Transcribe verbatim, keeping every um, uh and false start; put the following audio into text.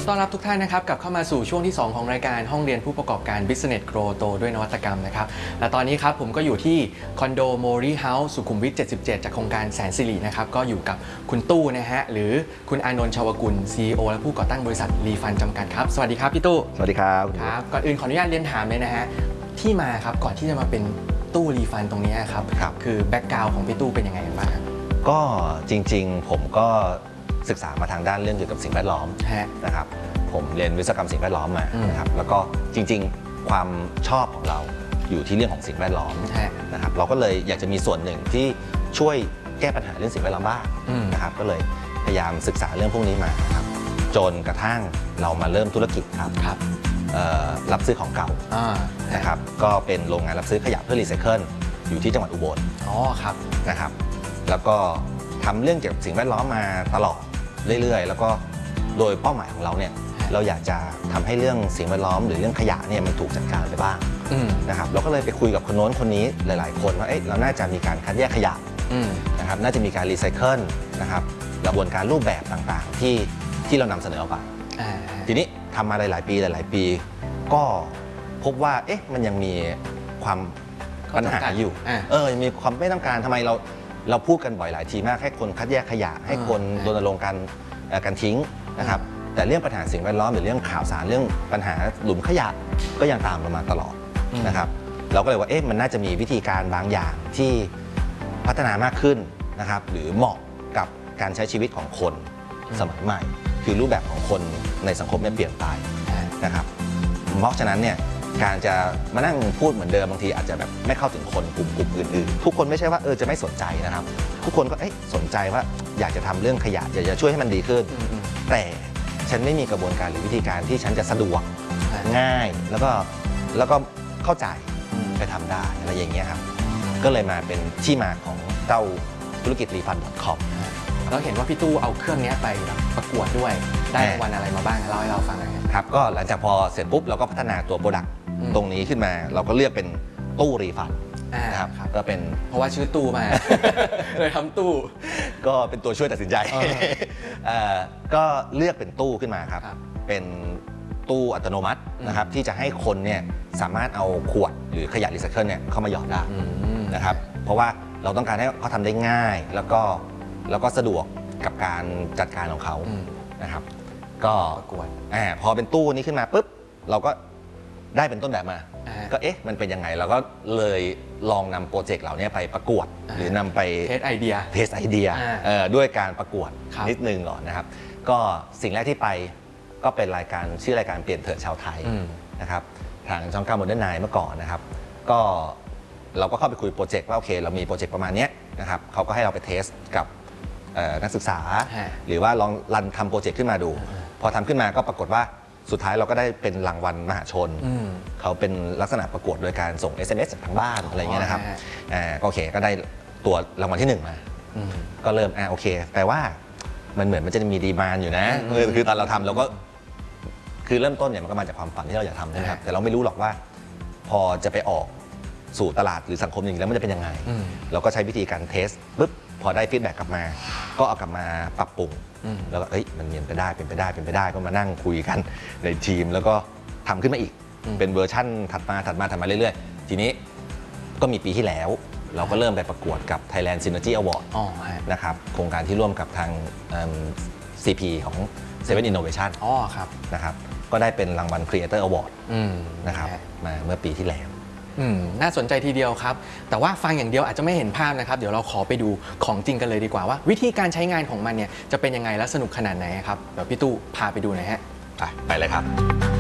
ต้อนรับทุกท่านนะครับกลับเข้ามาสู่ช่วงที่สองของรายการห้องเรียนผู้ประกอบการ Business Grow โตด้วยนวัตกรรมนะครับและตอนนี้ครับผมก็อยู่ที่คอนโดโมรีเฮาส์สุขุมวิทเจ็ดสิบเจ็ดจากโครงการแสนสิรินะครับก็อยู่กับคุณตู้นะฮะหรือคุณอานนท์ชวกุล ซี อี โอ และผู้ก่อตั้งบริษัทรีฟันจำกัดครับสวัสดีครับพี่ตู้สวัสดีครับครับก่อนอื่นขออนุญาตเรียนถามเลยนะฮะที่มาครับก่อนที่จะมาเป็นตู้รีฟันตรงนี้ครับคือแบ็กกราวด์ของพี่ตู้เป็นยังไงบ้างก็จริงๆผมก็ศึกษามาทางด้านเรื่องเกี่ยวกับสิ่งแวดล้อมนะครับผมเรียนวิศวกรรมสิ่งแวดล้อมมานะครับแล้วก็จริงๆความชอบของเราอยู่ที่เรื่องของสิ่งแวดล้อมนะครับเราก็เลยอยากจะมีส่วนหนึ่งที่ช่วยแก้ปัญหาเรื่องสิ่งแวดล้อมบ้างนะครับก็เลยพยายามศึกษาเรื่องพวกนี้มาครับจนกระทั่งเรามาเริ่มธุรกิจครับครับรับซื้อของเก่านะครับก็เป็นโรงงานรับซื้อขยะเพื่อรีไซเคิลอยู่ที่จังหวัดอุบลอ๋อครับนะครับแล้วก็ทำเรื่องเกี่ยวกับสิ่งแวดล้อมมาตลอดเรื่อยๆแล้วก็โดยเป้าหมายของเราเนี่ยเราอยากจะทำให้เรื่องสิ่งแวดล้อมหรือเรื่องขยะเนี่ยมันถูกจัดการไปบ้างนะครับเราก็เลยไปคุยกับคนโน้นคนนี้หลายๆคนว่าเอ๊ะเราน่าจะมีการคัดแยกขยะนะครับน่าจะมีการรีไซเคิลนะครับกระบวนการรูปแบบต่างๆที่ที่เรานำเสนอออกไปทีนี้ทำมาหลายๆปีหลายๆปีก็พบว่าเอ๊ะมันยังมีความปัญหาอยู่เออยังมีความไม่ต้องการทำไมเราเราพูดกันบ่อยหลายทีมากให้คนคัดแยกขยะให้คนรณรงค์การการทิ้งนะครับแต่เรื่องปัญหาสิ่งแวดล้อมหรือเรื่องข่าวสารเรื่องปัญหาหลุมขยะก็ยังตามเรามาตลอดนะครับเราก็เลยว่าเอ๊ะมันน่าจะมีวิธีการบางอย่างที่พัฒนามากขึ้นนะครับหรือเหมาะกับการใช้ชีวิตของคนสมัยใหม่คือรูปแบบของคนในสังคมเนี่ยเปลี่ยนไปนะครับเพราะฉะนั้นเนี่ยการจะมานั่งพูดเหมือนเดิมบางทีอาจจะแบบไม่เข้าถึงคนกลุ่มกลุ่มอื่นๆทุกคนไม่ใช่ว่าเออจะไม่สนใจนะครับทุกคนก็เอ๊ะสนใจว่าอยากจะทำเรื่องขยะอยากจะช่วยให้มันดีขึ้นแต่ฉันไม่มีกระบวนการหรือวิธีการที่ฉันจะสะดวกง่ายแล้วก็แล้วก็เข้าใจไปทำได้อะไรอย่างเงี้ยครับก็เลยมาเป็นที่มาของเจ้าธุรกิจรีฟัน .com แล้วเห็นว่าพี่ตู้เอาเครื่องนี้ไปประกวดด้วยได้รางวัลอะไรมาบ้างเล่าให้เราฟังหน่อยครับก็หลังจากพอเสร็จปุ๊บเราก็พัฒนาตัวโปรดักต์ตรงนี้ขึ้นมาเราก็เลือกเป็นตู้รีฟันนะครับก็เป็นเพราะว่าชื่อตู้มาเลยทำตู้ก็เป็นตัวช่วยตัดสินใจก็เลือกเป็นตู้ขึ้นมาครับเป็นตู้อัตโนมัตินะครับที่จะให้คนเนี่ยสามารถเอาขวดหรือขยะรีไซเคิลเนี่ยเข้ามาหยอดได้นะครับเพราะว่าเราต้องการให้เขาทำได้ง่ายแล้วก็แล้วก็สะดวกกับการจัดการของเขานะครับก็ประกวดพอเป็นตู้นี้ขึ้นมาปุ๊บเราก็ได้เป็นต้นแบบมาก็เอ๊ะมันเป็นยังไงเราก็เลยลองนำโปรเจกต์เหล่านี้ไปประกวดหรือนำไปเทสไอเดียเทสไอเดียด้วยการประกวดนิดนึงก่อนนะครับก็สิ่งแรกที่ไปก็เป็นรายการชื่อรายการเปลี่ยนเถิดชาวไทยนะครับทางช่องเก้าโมเดิร์นไนน์เมื่อก่อนนะครับก็เราก็เข้าไปคุยโปรเจกต์ว่าโอเคเรามีโปรเจกต์ประมาณนี้นะครับเขาก็ให้เราไปเทสกับนักศึกษาหรือว่าลองรันทำโปรเจกต์ขึ้นมาดูพอทำขึ้นมาก็ปรากฏว่าสุดท้ายเราก็ได้เป็นรางวัลมหาชนเขาเป็นลักษณะประกวดโดยการส่ง เอส เอ็ม เอส จากทางบ้านอะไรเงี้ยนะครับก็โอเคก็ได้ตัวรางวัลที่หนึ่งมาก็เริ่มอ่าโอเคแปลว่ามันเหมือนมันจะมีดีมานด์อยู่นะคือตอนเราทำเราก็คือเริ่มต้นเนี่ยมันก็มาจากความฝันที่เราอยากทำนะครับแต่เราไม่รู้หรอกว่าพอจะไปออกสู่ตลาดหรือสังคมจริงๆแล้วมันจะเป็นยังไงเราก็ใช้วิธีการเทสปุ๊บพอได้ฟีดแบ็กกลับมาก็เอากลับมาปรับปรุงแล้วก็เอ้ยมันเป็นไปได้เป็นไปได้เป็นไปได้ก็มานั่งคุยกันในทีมแล้วก็ทำขึ้นมาอีกเป็นเวอร์ชั่นถัดมาถัดมาถัดมาเรื่อยๆทีนี้ก็มีปีที่แล้วเราก็เริ่มไปประกวดกับ Thailand Synergy Award นะครับโครงการที่ร่วมกับทาง ซี พี ของเซเว่น Innovation นะครับก็ได้เป็นรางวัล Creator Award นะครับมาเมื่อปีที่แล้วน่าสนใจทีเดียวครับแต่ว่าฟังอย่างเดียวอาจจะไม่เห็นภาพนะครับเดี๋ยวเราขอไปดูของจริงกันเลยดีกว่าว่าวิธีการใช้งานของมันเนี่ยจะเป็นยังไงและสนุกขนาดไหนครับเดี๋ยวพี่ตู้พาไปดูหน่อยฮะไปเลยครับ